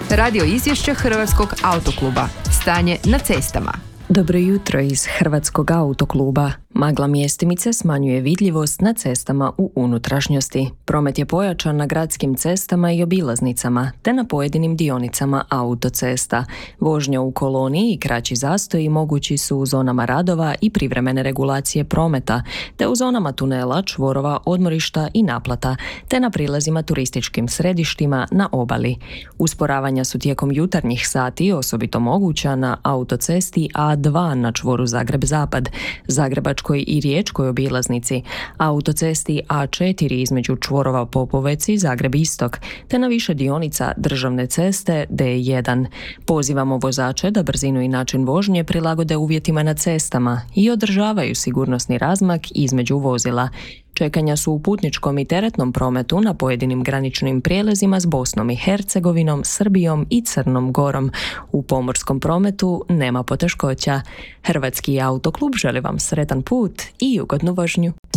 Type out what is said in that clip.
Radio izvješće Hrvatskog autokluba. Stanje na cestama. Dobro jutro iz Hrvatskog autokluba. Magla mjestimice smanjuje vidljivost na cestama u unutrašnjosti. Promet je pojačan na gradskim cestama i obilaznicama, te na pojedinim dionicama autocesta. Vožnja u koloniji i kraći zastoji mogući su u zonama radova i privremene regulacije prometa, te u zonama tunela, čvorova, odmorišta i naplata, te na prilazima turističkim središtima na obali. Usporavanja su tijekom jutarnjih sati osobito moguća na autocesti A2 na čvoru Zagreb-Zapad, Zagrebačkoj i Riječkoj obilaznici, autocesti A4 između čvorova Popovec i Zagreb-Istok, te na više dionica državne ceste D1. Pozivamo vozače da brzinu i način vožnje prilagode uvjetima na cestama i održavaju sigurnosni razmak između vozila. Čekanja su u putničkom i teretnom prometu na pojedinim graničnim prijelazima s Bosnom i Hercegovinom, Srbijom i Crnom Gorom. U pomorskom prometu nema poteškoća. Hrvatski autoklub želi vam sretan put i ugodnu vožnju.